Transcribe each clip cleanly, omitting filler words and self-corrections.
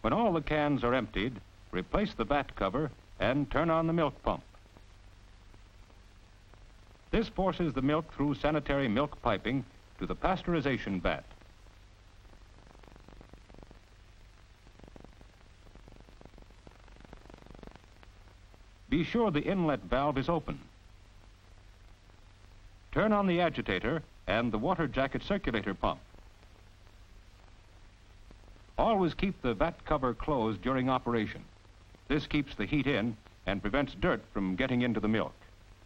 When all the cans are emptied, replace the vat cover and turn on the milk pump. This forces the milk through sanitary milk piping to the pasteurization vat. Be sure the inlet valve is open. Turn on the agitator and the water jacket circulator pump. Always keep the vat cover closed during operation. This keeps the heat in and prevents dirt from getting into the milk.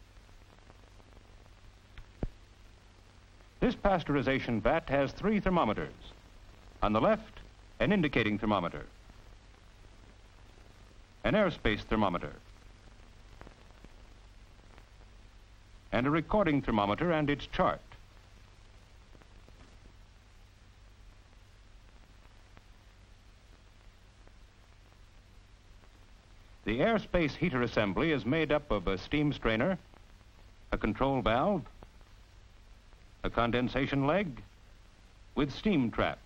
This pasteurization vat has 3 thermometers. On the left, an indicating thermometer, an airspace thermometer, and a recording thermometer and its chart. The airspace heater assembly is made up of a steam strainer, a control valve, a condensation leg with steam trap,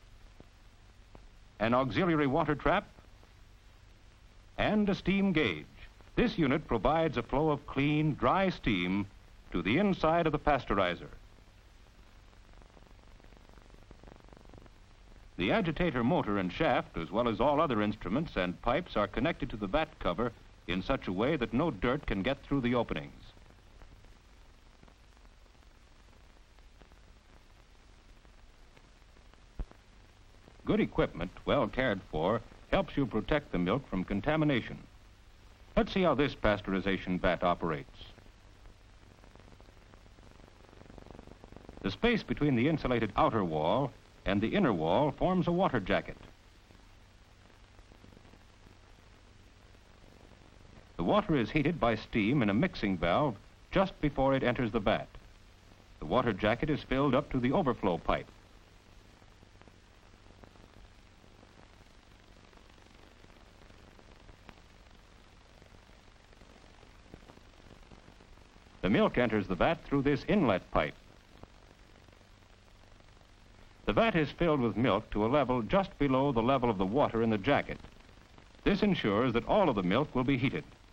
an auxiliary water trap, and a steam gauge. This unit provides a flow of clean, dry steam to the inside of the pasteurizer. The agitator motor and shaft, as well as all other instruments and pipes, are connected to the vat cover in such a way that no dirt can get through the openings. Good equipment, well cared for, helps you protect the milk from contamination. Let's see how this pasteurization vat operates. The space between the insulated outer wall and the inner wall forms a water jacket. The water is heated by steam in a mixing valve just before it enters the vat. The water jacket is filled up to the overflow pipe. The milk enters the vat through this inlet pipe. The vat is filled with milk to a level just below the level of the water in the jacket. This ensures that all of the milk will be heated.